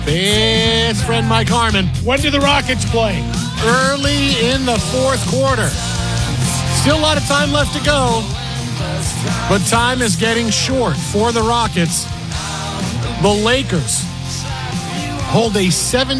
Best friend Mike Harmon. When do the Rockets play? Early in the fourth quarter. Still a lot of time left to go, but time is getting short for the Rockets. The Lakers hold a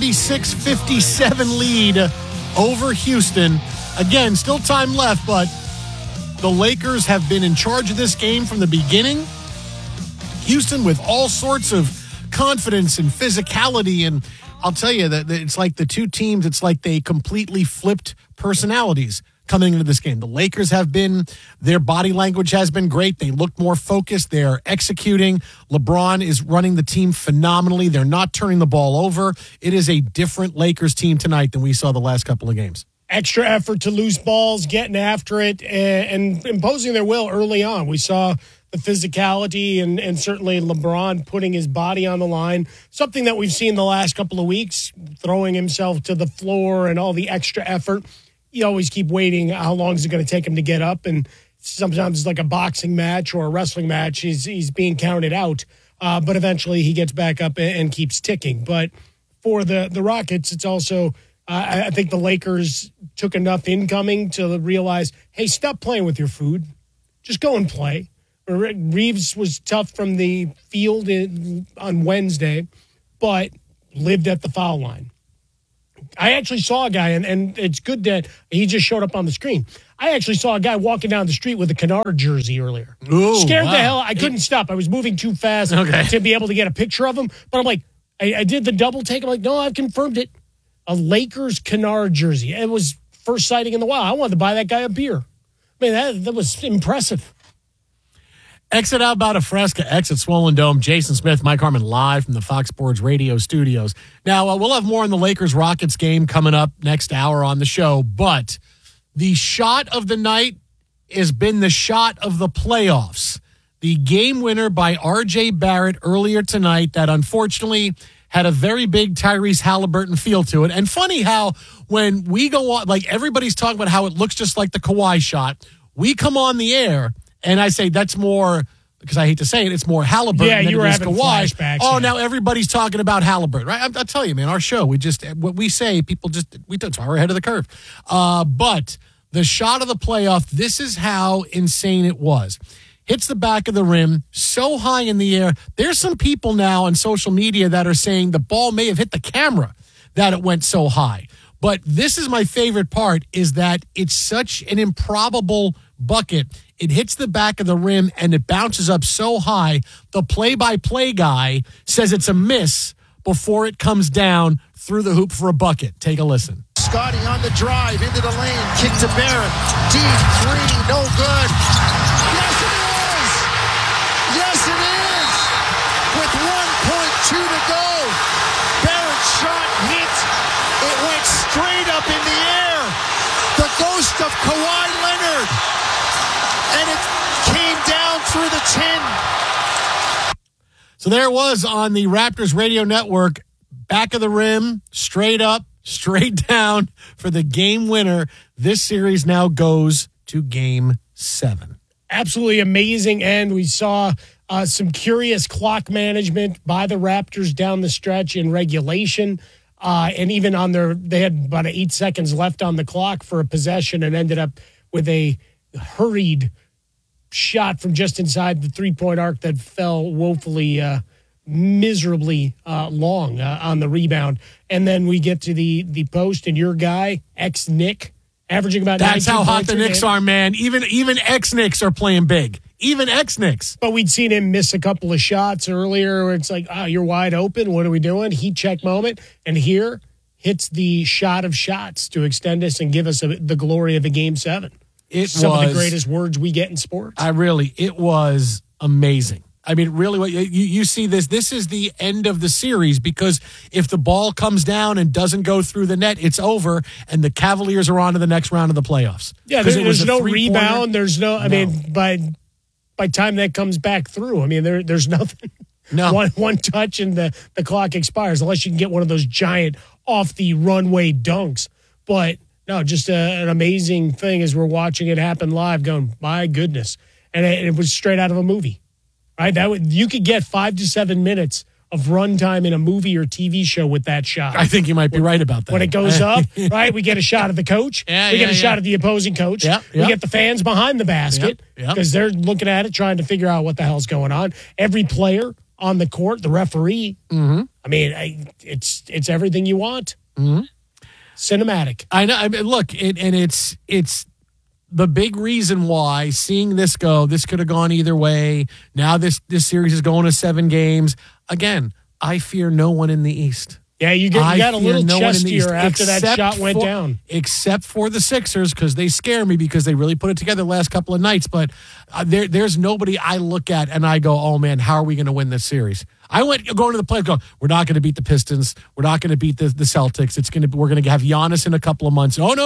76-57 lead over Houston. Again, still time left, but the Lakers have been in charge of this game from the beginning. Houston with all sorts of confidence and physicality, and I'll tell you that it's like the two teams, it's like they completely flipped personalities coming into this game. The Lakers have been, their body language has been great. They look more focused. They're executing. LeBron is running the team phenomenally. They're not turning the ball over. It is a different Lakers team tonight than we saw the last couple of games. Extra effort to loose balls, getting after it, and imposing their will early on. We saw the physicality and certainly LeBron putting his body on the line, something that we've seen the last couple of weeks, throwing himself to the floor and all the extra effort. You always keep waiting. How long is it going to take him to get up? And sometimes it's like a boxing match or a wrestling match. He's being counted out, but eventually he gets back up and keeps ticking. But for the Rockets, it's also I think the Lakers took enough incoming to realize, hey, stop playing with your food. Just go and play. Reeves was tough from the field on Wednesday, but lived at the foul line. I actually saw a guy, and it's good that he just showed up on the screen. I actually saw a guy walking down the street with a Kennard jersey earlier. Ooh, Scared wow. the hell. I couldn't stop. I was moving too fast to be able to get a picture of him. But I'm like, I did the double take. I'm like, no, I've confirmed it. A Lakers Kennard jersey. It was first sighting in the wild. I wanted to buy that guy a beer. I mean, that was impressive. Exit out about a Fresca, exit Swollen Dome. Jason Smith, Mike Harmon, live from the Fox Sports Radio studios. Now, we'll have more on the Lakers-Rockets game coming up next hour on the show, but the shot of the night has been the shot of the playoffs. The game winner by R.J. Barrett earlier tonight that unfortunately had a very big Tyrese Halliburton feel to it. And funny how when we go on, like everybody's talking about how it looks just like the Kawhi shot, we come on the air and I say that's more, because I hate to say it, it's more Halliburton than it is Kawhi. Flashbacks, now everybody's talking about Halliburton, right? I'll tell you, man, our show, what we say, people it's our ahead of the curve. But the shot of the playoff, this is how insane it was. Hits the back of the rim, so high in the air. There's some people now on social media that are saying the ball may have hit the camera that it went so high. But this is my favorite part, is that it's such an improbable bucket. It hits the back of the rim, and it bounces up so high, the play-by-play guy says it's a miss before it comes down through the hoop for a bucket. Take a listen. Scotty on the drive into the lane, kick to Barrett. Deep three, no good. Yes, it is! Yes, it is! With 1.2 to go, Barrett's shot hit. It went straight up in the air. The ghost of Kawhi Leonard. And it came down through the 10. So there it was on the Raptors radio network. Back of the rim, straight up, straight down for the game winner. This series now goes to Game 7. Absolutely amazing. And we saw some curious clock management by the Raptors down the stretch in regulation. And even on they had about 8 seconds left on the clock for a possession and ended up with a hurried shot from just inside the three-point arc that fell woefully, miserably long on the rebound. And then we get to the post, and your guy, ex-Knick, averaging about 19 That's how hot the Knicks game. are, man. Even ex-Knicks are playing big. Even ex-Knicks. But we'd seen him miss a couple of shots earlier where it's like, you're wide open. What are we doing? Heat check moment. And here hits the shot of shots to extend us and give us the glory of a Game 7. Some of the greatest words we get in sports. It was amazing. I mean, really, you see this. This is the end of the series, because if the ball comes down and doesn't go through the net, it's over, and the Cavaliers are on to the next round of the playoffs. Yeah, there's no rebound. There's no. I mean, by time that comes back through, I mean, there's nothing. No. One touch and the clock expires, unless you can get one of those giant off the runway dunks. But no, just an amazing thing as we're watching it happen live, going, my goodness. And it was straight out of a movie, right? You could get 5 to 7 minutes of runtime in a movie or TV show with that shot. I think you might be right about that. When it goes up, right, we get a shot of the coach. We get a shot of the opposing coach. We get the fans behind the basket because they're looking at it, trying to figure out what the hell's going on. Every player on the court, the referee. I mean, it's everything you want. Cinematic. I know. I mean, look, it's the big reason why seeing this go. This could have gone either way. Now this series is going to 7 games. Again, I fear no one in the East. Yeah, you got a little chestier after that shot went down. Except for the Sixers, because they scare me because they really put it together the last couple of nights. But there's nobody I look at and I go, oh, man, how are we going to win this series? I went going to the play, going, we're not going to beat the Pistons. We're not going to beat the Celtics. We're going to have Giannis in a couple of months. Oh, no.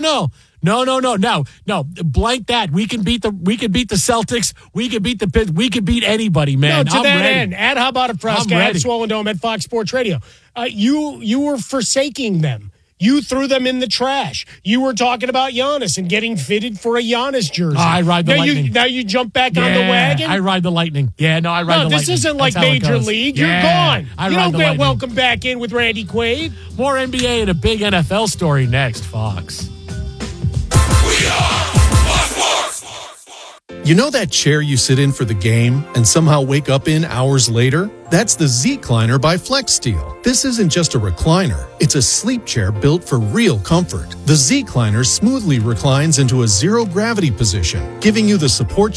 Blank that. We can beat the Celtics. We can beat the Pistons. We can beat anybody, man. No, to that end, at How About a Fresca, at Swollen Dome, at Fox Sports Radio. You were forsaking them. You threw them in the trash. You were talking about Giannis and getting fitted for a Giannis jersey. I ride the Lightning. Now you jump back on the wagon? I ride the Lightning. Yeah, no, I ride the Lightning. No, this isn't like Major League. You're gone. You don't get welcome back in with Randy Quaid. More NBA and a big NFL story next, Fox. We are Fox Sports. You know that chair you sit in for the game and somehow wake up in hours later? That's the Z-Cliner by FlexSteel. This isn't just a recliner. It's a sleep chair built for real comfort. The Z-Cliner smoothly reclines into a zero-gravity position, giving you the support